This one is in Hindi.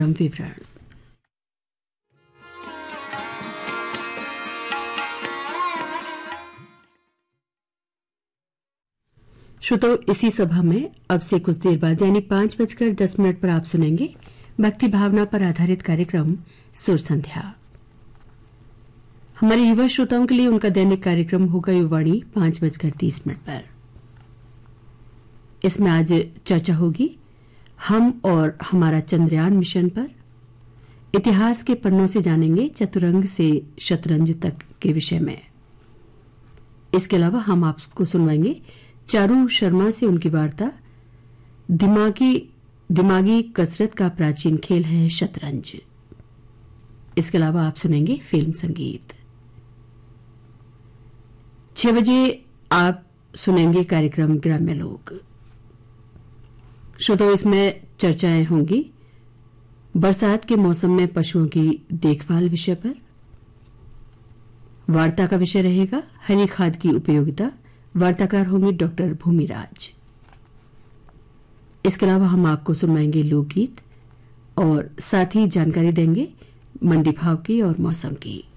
विवरण। श्रोताओं, इसी सभा में अब से कुछ देर बाद यानी 5:10 पर आप सुनेंगे भक्ति भावना पर आधारित कार्यक्रम सुर संध्या। हमारे युवा श्रोताओं के लिए उनका दैनिक कार्यक्रम होगा युवाणी 5:30 पर। इसमें आज चर्चा होगी हम और हमारा चंद्रयान मिशन पर। इतिहास के पन्नों से जानेंगे चतुरंग से शतरंज तक के विषय में। इसके अलावा हम आपको सुनवाएंगे चारू शर्मा से उनकी वार्ता दिमागी कसरत का प्राचीन खेल है शतरंज। इसके अलावा आप सुनेंगे फिल्म संगीत। 6 बजे आप सुनेंगे कार्यक्रम ग्राम्य लोक। श्रोताओं, इसमें चर्चाएं होंगी बरसात के मौसम में पशुओं की देखभाल विषय पर। वार्ता का विषय रहेगा हरी खाद की उपयोगिता। वार्ताकार होंगे डॉक्टर भूमिराज। इसके अलावा हम आपको सुनवाएंगे लोकगीत और साथ ही जानकारी देंगे मंडी भाव की और मौसम की।